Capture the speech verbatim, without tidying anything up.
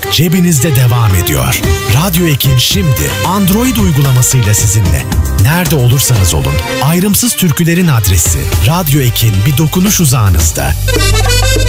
kullanmak cebinizde devam ediyor. Radyo Ek'in şimdi Android uygulamasıyla sizinle. Nerede olursanız olun, ayrımsız türkülerin adresi Radyo Ek'in bir dokunuş uzağınızda.